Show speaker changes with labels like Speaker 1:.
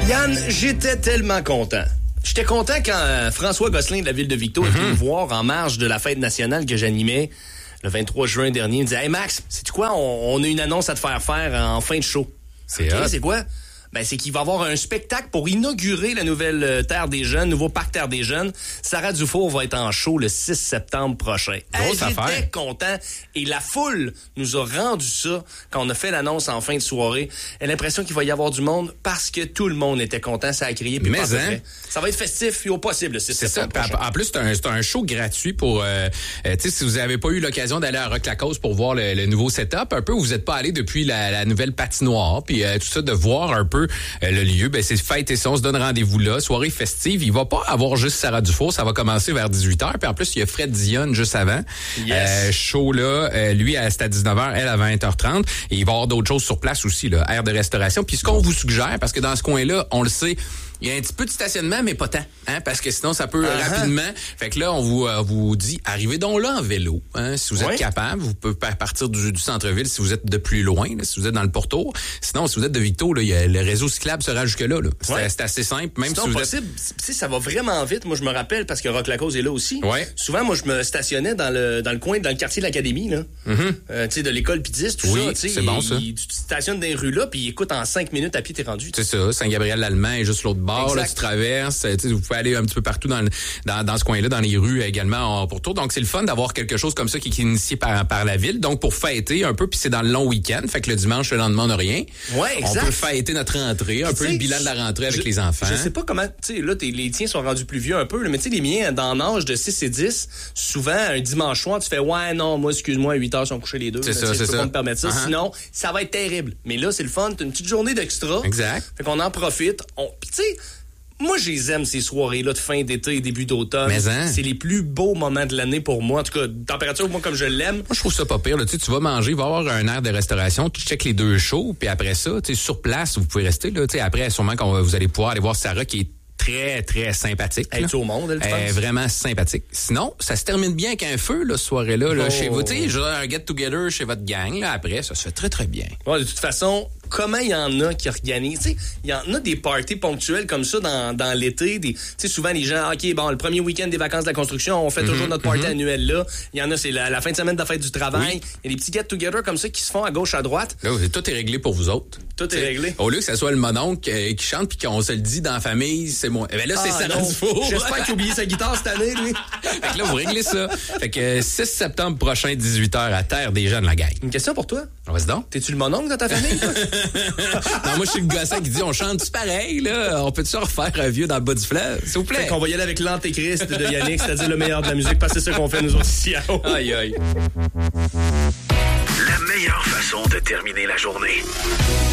Speaker 1: Yann, j'étais tellement content. J'étais content quand François Gosselin de la Ville de Victo est venu me voir en marge de la fête nationale que j'animais le 23 juin dernier. Il me disait « Hey Max, sais-tu quoi? On a une annonce à te faire en fin de show. » C'est quoi? Ben, c'est qu'il va y avoir un spectacle pour inaugurer la nouvelle Terre des Jeunes, nouveau parc Terre des Jeunes. Sarah Dufour va être en show le 6 septembre prochain. J'étais content. Et la foule nous a rendu ça quand on a fait l'annonce en fin de soirée. J'ai l'impression qu'il va y avoir du monde parce que tout le monde était content. Ça a crié. Puis ça va être festif et au possible le 6 septembre prochain.
Speaker 2: En plus, c'est un show gratuit pour... tu sais, si vous n'avez pas eu l'occasion d'aller à Rock La Cause pour voir le nouveau setup, un peu, vous n'êtes pas allé depuis la nouvelle patinoire, puis tout ça, de voir un peu le lieu, ben c'est fête et ça, on se donne rendez-vous là, soirée festive. Il va pas avoir juste Sarah Dufour, ça va commencer vers 18h, puis en plus il y a Fred Dionne juste avant. Show là, lui c'est à 19h, elle à 20h30, et il va y avoir d'autres choses sur place aussi là, aire de restauration. Puis ce qu'on vous suggère, parce que dans ce coin-là, on le sait, il y a un petit peu de stationnement, mais pas tant, hein, parce que sinon, ça peut rapidement. Fait que là, on vous dit, arrivez donc là en vélo, hein, si vous êtes capable. Vous pouvez partir du centre-ville si vous êtes de plus loin, là, si vous êtes dans le pourtour. Sinon, si vous êtes de Victo, là, le réseau cyclable sera jusque-là. Là. C'est assez simple, même si vous êtes...
Speaker 1: Ça va vraiment vite. Moi, je me rappelle, parce que Rock La Cause est là aussi. Souvent, moi, je me stationnais dans le coin, dans le quartier de l'Académie, là. Tu sais, de l'école Pidis, tout ça.
Speaker 2: C'est bon, ça.
Speaker 1: Tu te stationnes dans les rues là, puis écoute, en 5 minutes à pied, t'es rendu.
Speaker 2: C'est ça. Saint-Gabriel-l'Allemand est juste l'autre bord, là, tu traverses, vous pouvez aller un petit peu partout dans ce coin-là, dans les rues également en pourtour. Donc, c'est le fun d'avoir quelque chose comme ça qui est initié par la ville. Donc, pour fêter un peu, puis c'est dans le long week-end, fait que le dimanche, le lendemain, on n'a rien. On peut fêter notre rentrée, un peu le bilan de la rentrée avec les enfants.
Speaker 1: Je sais pas comment, tu sais, là, les tiens sont rendus plus vieux un peu, mais tu sais, les miens, dans l'âge de 6 et 10, souvent, un dimanche soir, tu fais, ouais, non, moi, excuse-moi, à 8 heures, sont couchés les deux.
Speaker 2: C'est ça.
Speaker 1: Je peux pas me permettre ça. Sinon, ça va être terrible. Mais là, c'est le fun. T'as une petite journée d'extra.
Speaker 2: Exact.
Speaker 1: Fait qu'on en profite. Puis, tu sais, moi, je les aime, ces soirées-là de fin d'été et début d'automne. C'est les plus beaux moments de l'année pour moi. En tout cas, température, moi, comme je l'aime.
Speaker 2: Moi, je trouve ça pas pire. Là. Tu vas manger, il va y avoir un aire de restauration, tu checkes les deux shows, puis après ça, sur place, vous pouvez rester. Là. Après, sûrement, vous allez pouvoir aller voir Sarah, qui est très, très sympathique.
Speaker 1: Elle est au monde, elle, tu penses?
Speaker 2: Vraiment sympathique. Sinon, ça se termine bien avec un feu, là, ce soirée-là, là, chez vous. Tu sais, un get-together chez votre gang, là, après, ça se fait très, très bien.
Speaker 1: Ouais, de toute façon, comment il y en a qui organisent? Tu sais, il y en a des parties ponctuelles comme ça dans l'été. Tu sais, souvent, les gens, OK, bon, le premier week-end des vacances de la construction, on fait toujours notre party annuelle là. Il y en a, c'est la fin de semaine de la fête du travail. Il y a des petits get-together comme ça qui se font à gauche, à droite.
Speaker 2: Là, tout est réglé pour vous autres.
Speaker 1: Tout est réglé.
Speaker 2: Au lieu que ça soit le mononcle qui chante puis qu'on se le dit dans la famille, c'est moi. Ben là, c'est Sarah Dufour.
Speaker 1: J'espère qu'il a oublié sa guitare cette année, lui.
Speaker 2: Fait que là, vous réglez ça. Fait que 6 septembre prochain, 18h, à Terre des Jeunes, la gang.
Speaker 1: Une question pour toi.
Speaker 2: Vas-y donc.
Speaker 1: T'es-tu le mononcle dans ta famille, toi?
Speaker 2: Non, moi, je suis le gossant qui dit, on chante-tu pareil, là? On peut-tu refaire un vieux dans le bas du fleuve, s'il vous plaît?
Speaker 1: Fait qu'on va y aller avec l'antéchrist de Yannick, c'est-à-dire le meilleur de la musique, parce que c'est ça qu'on fait, nous autres, ici à haut.
Speaker 2: Aïe, aïe.
Speaker 3: La meilleure façon de terminer la journée.